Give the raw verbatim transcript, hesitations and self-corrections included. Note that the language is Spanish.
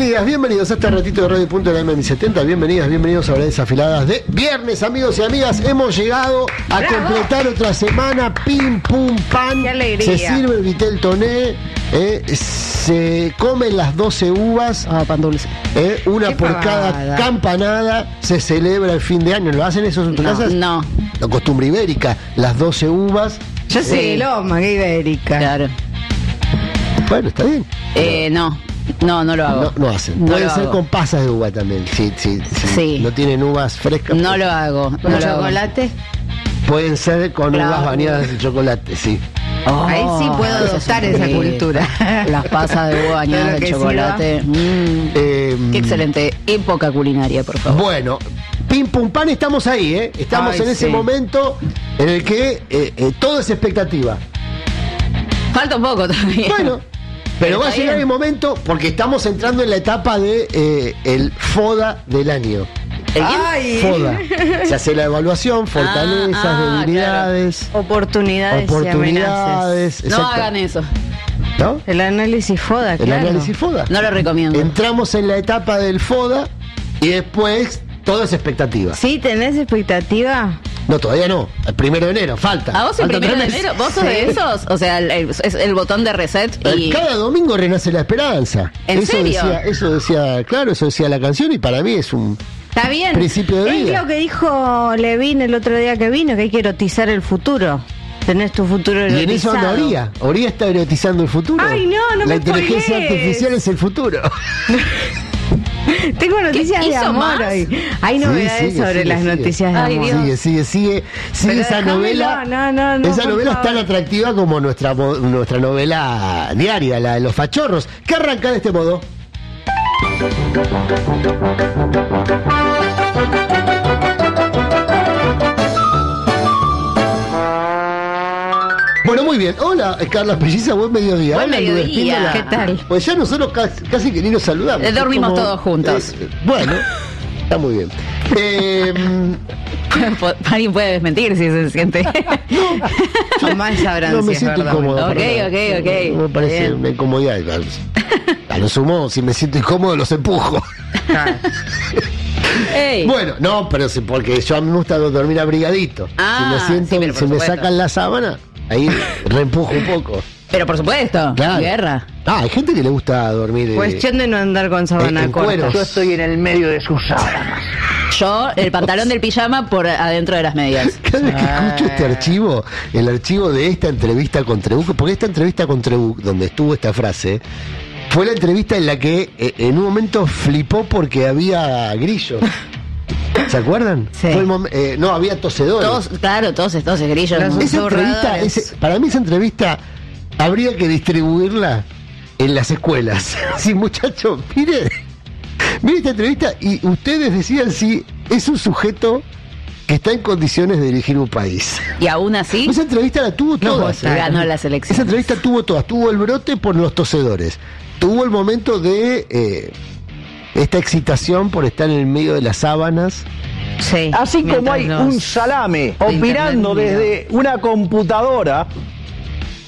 Bienvenidas, bienvenidos a este ratito de Radio Punto de la M M setenta. Bienvenidas, bienvenidos a Horas Desafiladas de viernes, amigos y amigas. Hemos llegado a ¡bravo! Completar otra semana. Pim, pum, pan. ¡Qué alegría! Se sirve el vitel toné. Eh, se comen las doce uvas. Ah, pan dulce. Eh, una Qué por pavada. cada campanada. Se celebra el fin de año. ¿Lo hacen eso en tus No, casas? no. La costumbre ibérica. Las doce uvas. Yo Eh, soy loma, que ibérica. Claro. Bueno, está bien. Eh, no, no, no lo hago. No, no hacen. No Puede lo ser hago. con pasas de uva también. Sí, sí, sí. Sí. No tienen uvas frescas. No lo hago. No ¿Con lo hago. chocolate? Pueden ser con Claro. uvas bañadas en chocolate, sí. Oh, Ahí sí puedo eso adoptar es esa increíble. cultura. Las pasas de uva bañadas Todo lo en que chocolate. Mm. Eh, Qué excelente época culinaria, por favor. Bueno, pim pum pan, estamos ahí, ¿eh? Estamos Ay, en ese sí. momento en el que eh, eh, todo es expectativa. Falta un poco todavía. Bueno, pero va a está llegar bien. el momento porque estamos entrando en la etapa de eh, el FODA del año. ¿El quién? Ay. FODA. Se hace la evaluación, fortalezas, ah, debilidades, Oportunidades, y amenazas. oportunidades. No exacto. hagan eso. ¿No? El análisis FODA, El claro. análisis FODA. No lo recomiendo. Entramos en la etapa del FODA y después todo es expectativa. ¿Sí tenés expectativa? No, todavía no. El primero de enero, falta. ¿A vos el Falta primero de tres meses. enero? ¿Vos sos de esos? O sea, el, el- es el botón de reset y... Cada domingo renace la esperanza. ¿En eso serio? Decía, eso decía, claro, eso decía la canción y para mí es un... Está bien. Principio de es vida. lo que dijo Levin el otro día que vino, que hay que erotizar el futuro. Tenés tu futuro Y en eso erotizado. anda Oría. Oría está erotizando el futuro. Ay, no, no La me inteligencia spoilees. artificial es el futuro. Tengo noticias ¿Qué de hizo amor más? hoy. Hay Sí, novedades sigue, sobre sigue, las sigue. noticias de Ay, amor. Dios. Sigue, sigue, sigue. Sigue Pero esa déjamelo, novela. no, no, no, esa por novela es tan favor. atractiva como nuestra, mo- nuestra novela diaria, la de los fachorros, que arranca de este modo. Bueno, muy bien. Hola, Carla Pelliza, buen mediodía. Buen Hola, Lourdes mediodía. Píndola. ¿Qué tal? Pues ya nosotros casi, casi que ni nos saludamos. Eh, dormimos Es como- todos juntos. eh, bueno, está muy bien. Eh, Alguien puede desmentir si se siente. Jamás sabrán no si me es siento verdad. incómodo. Ok, para nada. ok, ok. No me parece Bien. una incomodidad. A lo sumo, si me siento incómodo, los empujo. Claro. Ey. Bueno, no, pero sí, porque yo a mí me gusta dormir abrigadito. Ah, si me siento, sí, pero por si me supuesto. sacan la sábana, ahí reempujo un poco. Pero por supuesto, Claro. guerra. Ah, hay gente que le gusta dormir. eh, Cuestión de no andar con sabana en corta. cuero. Yo estoy en el medio de sus sábanas. Yo, el pantalón del pijama por adentro de las medias. Cada vez que escucho este archivo, el archivo de esta entrevista con Trebuch, porque esta entrevista con Trebuch, donde estuvo esta frase, fue la entrevista en la que eh, en un momento flipó porque había grillos. ¿Se acuerdan? Sí. Fue el mom- eh, no, había tosedores. Todos, claro, todos estos grillos. Los- Esa entrevista, susurradores. ese- para mí esa entrevista habría que distribuirla en las escuelas. Sí, muchachos, mire, mire esta entrevista y ustedes decían si es un sujeto que está en condiciones de dirigir un país. Y aún así, Esa entrevista la tuvo todas. se ganó la selección. Esa entrevista tuvo todas. Tuvo el brote por los tosedores. Tuvo el momento de eh, esta excitación por estar en el medio de las sábanas. Sí, Así como mientras hay los- un salame opinando internet desde una computadora